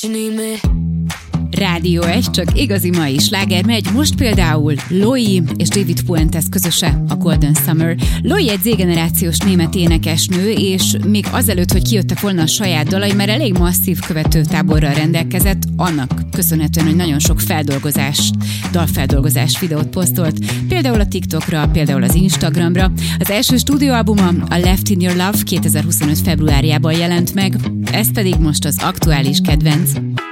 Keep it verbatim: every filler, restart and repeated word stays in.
Rádió egy, csak igazi mai sláger megy. Most például Loi és David Puentes közöse, a Golden Summer. Loi egy Z-generációs német énekesnő, és még azelőtt, hogy kijöttek volna a saját dalai, mert elég masszív követőtáborral rendelkezett, annak köszönhetően, hogy nagyon sok feldolgozás, dalfeldolgozás videót posztolt, például a TikTokra, például az Instagramra. Az első stúdióalbuma, a Left in Your Love kétezer-huszonöt februárjában jelent meg, ez pedig most az aktuális kedvenc.